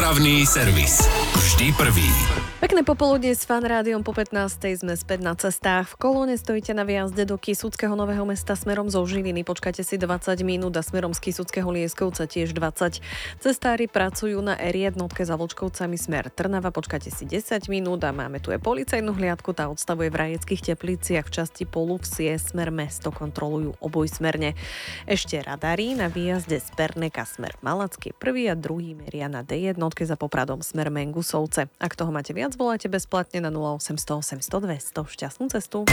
Dopravný servis. Vždy prvý. Pekné popoludne s Fan Rádiom po 15. sme späť na cestách. V kolóne stojíte na výjazde do Kysuckého Nového Mesta smerom zo Žiliny. Počkajte si 20 minút a smerom z Kysuckého Lieskovca tiež 20. Cestári pracujú na R1 za Vlčkovcami smer Trnava. Počkajte si 10 minút a máme tu aj policajnú hliadku. Tá odstavuje v Rajeckých Tepliciach v časti Poluvsie smer mesto. Kontrolujú obojsmerne. Ešte radári na výjazde z Perneka smer Malacky. Prvý a druhý meria na D1 za Popradom smer Mengusovce. Ak toho máte viac, volajte bezplatne na 0800 800 200. Šťastnú cestu.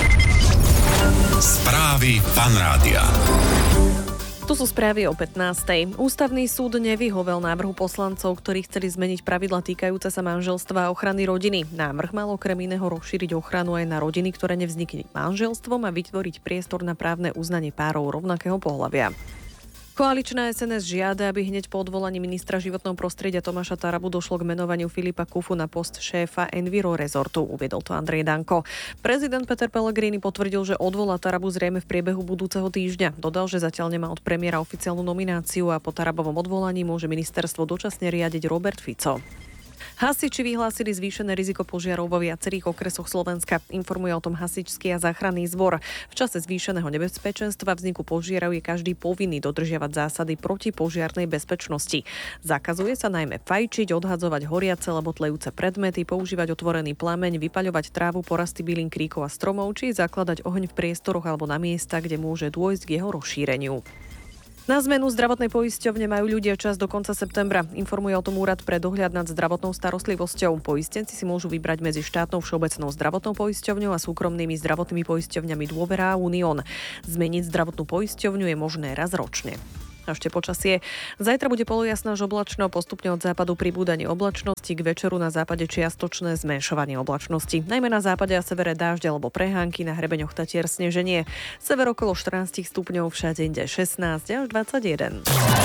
Správy Fan Rádia. Tu sú správy o 15. Ústavný súd nevyhovel návrhu poslancov, ktorí chceli zmeniť pravidla týkajúce sa manželstva a ochrany rodiny. Návrh mal okrem iného rozšíriť ochranu aj na rodiny, ktoré nevznikli manželstvom a vytvoriť priestor na právne uznanie párov rovnakého pohlavia. Koaličná SNS žiada, aby hneď po odvolaní ministra životného prostredia Tomáša Tarabu došlo k menovaniu Filipa Kufu na post šéfa Enviro Resortu, uviedol to Andrej Danko. Prezident Peter Pellegrini potvrdil, že odvolá Tarabu zrejme v priebehu budúceho týždňa. Dodal, že zatiaľ nemá od premiéra oficiálnu nomináciu a po Tarabovom odvolaní môže ministerstvo dočasne riadiť Robert Fico. Hasiči vyhlásili zvýšené riziko požiarov vo viacerých okresoch Slovenska. Informuje o tom Hasičský a záchranný zbor. V čase zvýšeného nebezpečenstva vzniku požiarov je každý povinný dodržiavať zásady protipožiarnej bezpečnosti. Zakazuje sa najmä fajčiť, odhadzovať horiace alebo tlejúce predmety, používať otvorený plameň, vypaľovať trávu, porasty bylín, kríkov a stromov, či zakladať oheň v priestoroch alebo na miesta, kde môže dôjsť k jeho rozšíreniu. Na zmenu zdravotnej poisťovne majú ľudia čas do konca septembra. Informuje o tom Úrad pre dohľad nad zdravotnou starostlivosťou. Poistenci si môžu vybrať medzi štátnou všeobecnou zdravotnou poisťovňou a súkromnými zdravotnými poisťovňami Dôvera a Unión. Zmeniť zdravotnú poisťovňu je možné raz ročne. A ešte počasie. Zajtra bude polojasno až oblačno, postupne od západu pribúdanie oblačnosti, k večeru na západe čiastočné zmenšovanie oblačnosti. Najmä na západe a severe dážď alebo prehánky, na hrebeňoch Tatier sneženie. Sever okolo 14 stupňov, všade inde 16 až 21.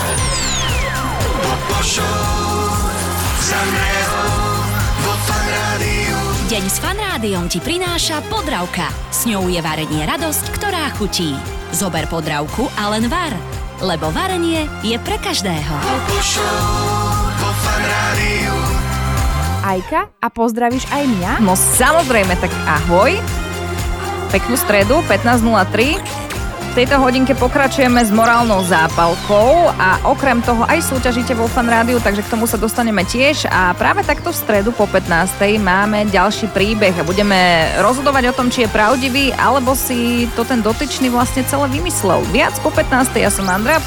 Deň s Fan Rádiom ti prináša Podravka. S ňou je varenie radosť, ktorá chutí. Zober Podravku a len var. Lebo varenie je pre každého. Ajka, a pozdravíš aj mňa? No samozrejme, tak ahoj. Peknú stredu, 15.03. V tejto hodinke pokračujeme s morálnou zápalkou a okrem toho aj súťažíte vo Fan Rádiu, takže k tomu sa dostaneme tiež. A práve takto v stredu po 15.00 máme ďalší príbeh a budeme rozhodovať o tom, či je pravdivý, alebo si to ten dotyčný vlastne celé vymyslel. Viac po 15.00, ja som Andrea.